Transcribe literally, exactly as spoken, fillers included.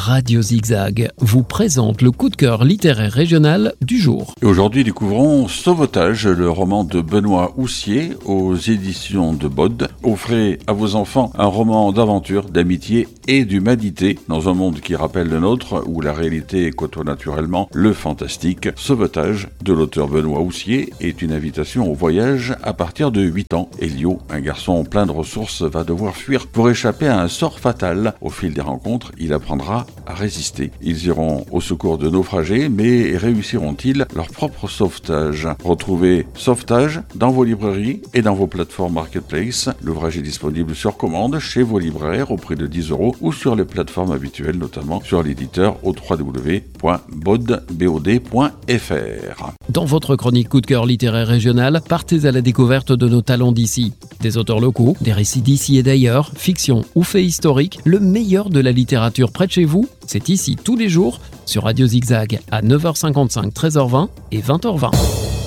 Radio Zigzag vous présente le coup de cœur littéraire régional du jour. Et aujourd'hui, découvrons Sauvetage, le roman de Benoît Houssier aux éditions de Bode. Offrez à vos enfants un roman d'aventure, d'amitié et d'humanité dans un monde qui rappelle le nôtre, où la réalité côtoie naturellement le fantastique. Sauvetage de l'auteur Benoît Houssier est une invitation au voyage à partir de huit ans. Elio, un garçon plein de ressources, va devoir fuir pour échapper à un sort fatal. Au fil des rencontres, il apprendra à résister. Ils iront au secours de naufragés, mais réussiront-ils leur propre sauvetage? Retrouvez Sauvetage dans vos librairies et dans vos plateformes marketplace. L'ouvrage est disponible sur commande chez vos libraires au prix de dix euros ou sur les plateformes habituelles, notamment sur l'éditeur au w w w point bod point f r. Dans votre chronique coup de cœur littéraire régional, partez à la découverte de nos talents d'ici. Des auteurs locaux, des récits d'ici et d'ailleurs, fiction ou faits historiques, le meilleur de la littérature près de chez vous, c'est ici tous les jours sur Radio Zigzag à neuf heures cinquante-cinq, treize heures vingt et vingt heures vingt.